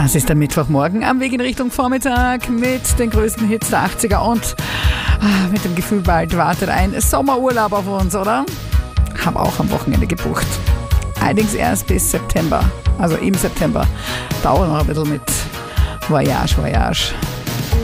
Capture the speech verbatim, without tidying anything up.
Das ist der Mittwochmorgen am Weg in Richtung Vormittag mit den größten Hits der achtziger und ah, mit dem Gefühl, bald wartet ein Sommerurlaub auf uns, oder? Hab auch am Wochenende gebucht. Allerdings erst bis September, also im September. Dauert noch ein bisschen mit Voyage, Voyage.